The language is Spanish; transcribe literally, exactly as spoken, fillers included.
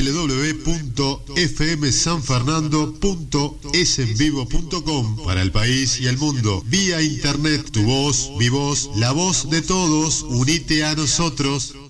w w punto f m san fernando punto es en vivo punto com para el país y el mundo. Vía internet, tu voz, mi voz, la voz de todos. Unite a nosotros.